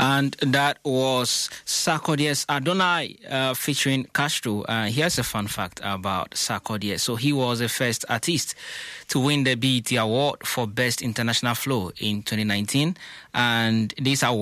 And that was Sarkodie's Adonai featuring Castro. Here's a fun fact about Sarkodie. So he was the first artist to win the BET Award for Best International Flow in 2019. And this award